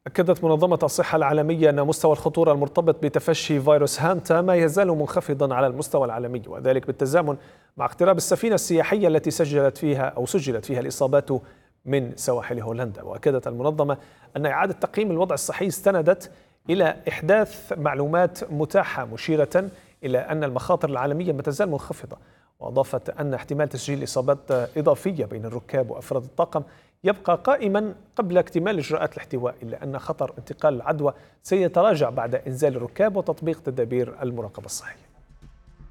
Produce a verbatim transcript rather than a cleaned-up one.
أكدت منظمة الصحة العالمية أن مستوى الخطورة المرتبط بتفشي فيروس هانتا ما يزال منخفضا على المستوى العالمي، وذلك بالتزامن مع اقتراب السفينة السياحية التي سجلت فيها أو سجلت فيها الإصابات من سواحل هولندا. وأكدت المنظمة أن إعادة تقييم الوضع الصحي استندت إلى إحداث معلومات متاحة مشيرة إلى أن المخاطر العالمية ما تزال منخفضة. وأضافت أن احتمال تسجيل إصابات إضافية بين الركاب وأفراد الطاقم يبقى قائما قبل اكتمال إجراءات الاحتواء، إلا أن خطر انتقال العدوى سيتراجع بعد إنزال الركاب وتطبيق تدابير المراقبة الصحية.